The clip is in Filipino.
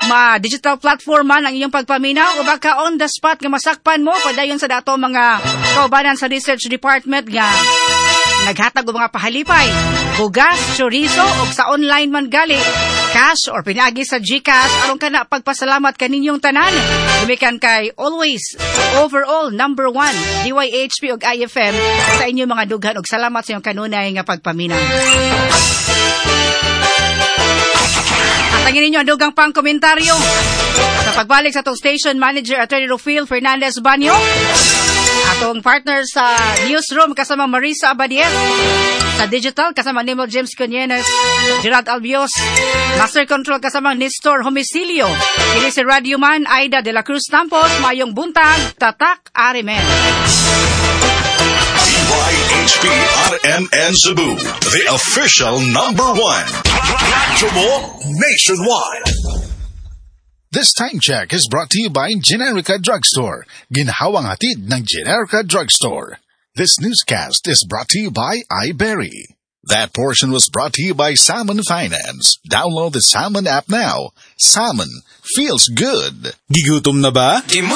digital platform man ang iyong pagpaminaw o baka on the spot nga masakpan mo padayon sa dato mga kaubanan sa research department nga naghatag og mga pahalipay, bugas, chorizo o sa online man gali, cash or pinagi sa GCash aron kana pagpasalamat kaninyong tanan. Dumikan kay always overall number 1 DYHP ug IFM sa inyong mga dughan ug salamat sa inyong kanunay nga pagpaminaw. Atangin ninyo ang dugang pang komentaryo sa pagbalik sa itong station manager Attorney Rufil Fernandez Banyo, atong partner sa newsroom kasama Marisa Abadiel, sa digital kasama Nemo James Conyenes, Gerald Albios, Master Control kasama Nestor Homicilio, kini si Radio Man Aida de la Cruz Tampos, mayong buntag, tatak, arimen. DYHP RMN Cebu, the official number 1. Nationwide. This time check is brought to you by Generica Drugstore. Ginhawang hatid ng Generica Drugstore. This newscast is brought to you by iBerry. That portion was brought to you by Salmon Finance. Download the Salmon app now. Salmon feels good. Gigutom na ba?